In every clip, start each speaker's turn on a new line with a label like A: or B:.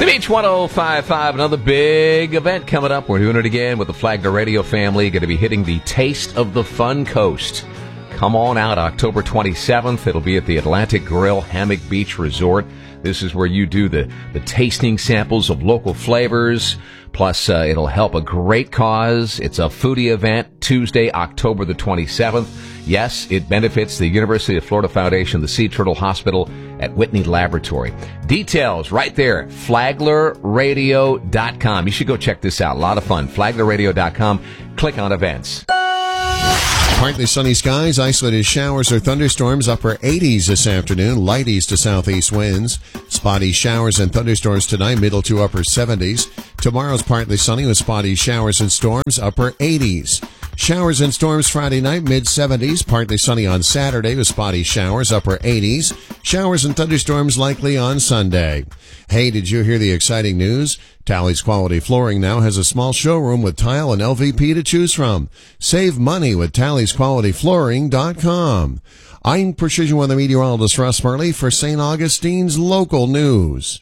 A: The Beach 105.5, another big event coming up. We're doing it again with the Flagler Radio family. Going to be hitting the Taste of the Fun Coast. Come on out October 27th. It'll be at the Atlantic Grill Hammock Beach Resort. This is where you do the tasting samples of local flavors. Plus, it'll help a great cause. It's a foodie event, Tuesday, October the 27th. Yes, it benefits the University of Florida Foundation, the Sea Turtle Hospital at Whitney Laboratory. Details right there, FlaglerRadio.com. You should go check this out. A lot of fun. FlaglerRadio.com. Click on events.
B: Partly sunny skies, isolated showers or thunderstorms, upper 80s this afternoon, light east to southeast winds. Spotty showers and thunderstorms tonight, middle to upper 70s. Tomorrow's partly sunny with spotty showers and storms, upper 80s. Showers and storms Friday night, mid-70s. Partly sunny on Saturday with spotty showers, upper 80s. Showers and thunderstorms likely on Sunday. Hey, did you hear the exciting news? Tally's Quality Flooring now has a small showroom with tile and LVP to choose from. Save money with TallysQualityFlooring.com. I'm Precision Weather Meteorologist Russ Murley for St. Augustine's Local News.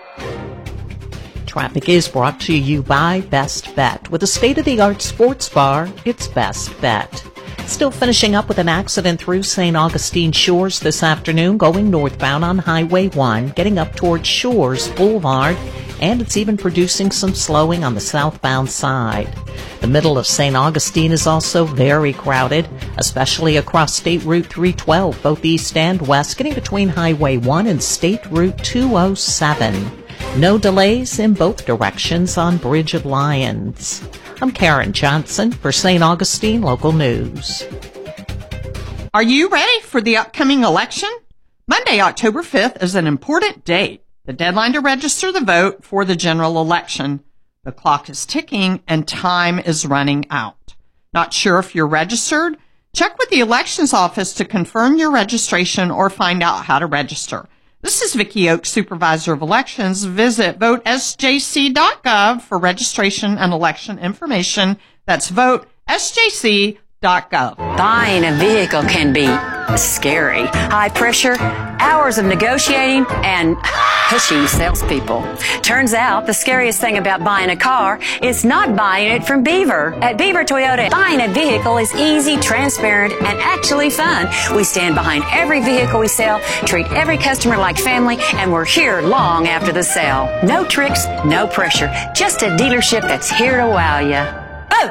C: Traffic is brought to you by Best Bet. With a state-of-the-art sports bar, it's Best Bet. Still finishing up with an accident through St. Augustine Shores this afternoon, going northbound on Highway 1, getting up towards Shores Boulevard, and it's even producing some slowing on the southbound side. The middle of St. Augustine is also very crowded, especially across State Route 312, both east and west, getting between Highway 1 and State Route 207. No delays in both directions on Bridge of Lions. I'm Karen Johnson for St. Augustine Local News.
D: Are you ready for the upcoming election? Monday, October 5th is an important date, the deadline to register the vote for the general election. The clock is ticking and time is running out. Not sure if you're registered? Check with the elections office to confirm your registration or find out how to register. This is Vicki Oakes, Supervisor of Elections. Visit votesjc.gov for registration and election information. That's votesjc.gov.
E: Buying a vehicle can be scary. High pressure, hours of negotiating, and pushy salespeople. Turns out the scariest thing about buying a car is not buying it from Beaver. At Beaver Toyota, buying a vehicle is easy, transparent, and actually fun. We stand behind every vehicle we sell, treat every customer like family, and we're here long after the sale. No tricks, no pressure. Just a dealership that's here to wow you. Oh!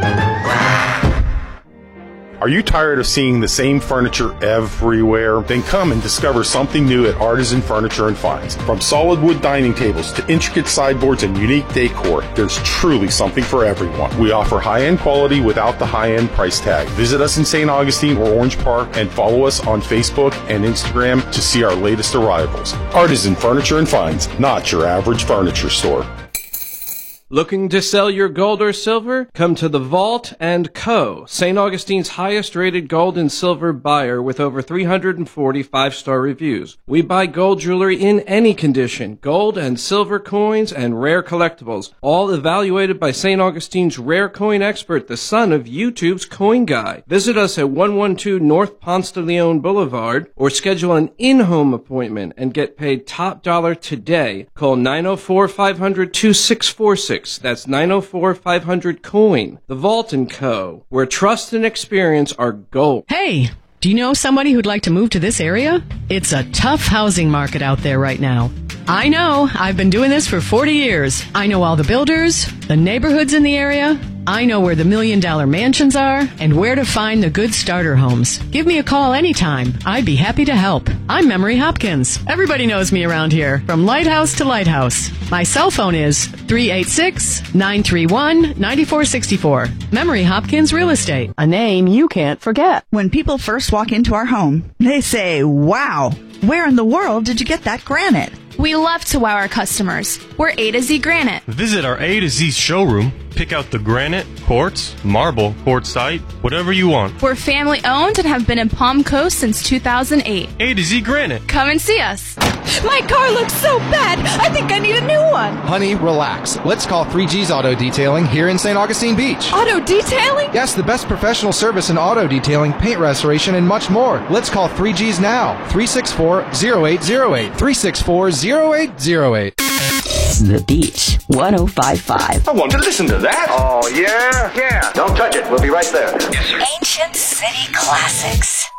F: Are you tired of seeing the same furniture everywhere? Then come and discover something new at Artisan Furniture and Finds. From solid wood dining tables to intricate sideboards and unique decor, there's truly something for everyone. We offer high-end quality without the high-end price tag. Visit us in St. Augustine or Orange Park and follow us on Facebook and Instagram to see our latest arrivals. Artisan Furniture and Finds, not your average furniture store.
G: Looking to sell your gold or silver? Come to the Vault & Co., St. Augustine's highest-rated gold and silver buyer with over 340 five-star reviews. We buy gold jewelry in any condition, gold and silver coins and rare collectibles, all evaluated by St. Augustine's rare coin expert, the son of YouTube's Coin Guy. Visit us at 112 North Ponce de Leon Boulevard or schedule an in-home appointment and get paid top dollar today. Call 904-500-2646. That's 904-500-COIN. The Vault & Co., where trust and experience are gold.
H: Hey, do you know somebody who'd like to move to this area? It's a tough housing market out there right now. I know. I've been doing this for 40 years. I know all the builders, the neighborhoods in the area. I know where the $1 Million Mansions are and where to find the good starter homes. Give me a call anytime. I'd be happy to help. I'm Memory Hopkins. Everybody knows me around here, from lighthouse to lighthouse. My cell phone is 386-931-9464. Memory Hopkins Real Estate, a name you can't forget.
I: When people first walk into our home, they say, wow, where in the world did you get that granite?
J: We love to wow our customers. We're A to Z Granite.
K: Visit our A to Z showroom. Pick out the granite, quartz, marble, quartzite, whatever you want.
J: We're family owned and have been in Palm Coast since 2008.
K: A to Z Granite.
J: Come and see us.
I: My car looks so bad. I think I need a new one.
L: Honey, relax. Let's call 3G's Auto Detailing here in St. Augustine Beach.
I: Auto detailing?
L: Yes, the best professional service in auto detailing, paint restoration, and much more. Let's call 3G's now. 364-0808. 364-0808.
M: The Beach 105.5.
N: I want to listen to that.
O: Oh, yeah? Yeah. Don't touch it. We'll be right there.
M: Ancient City Classics.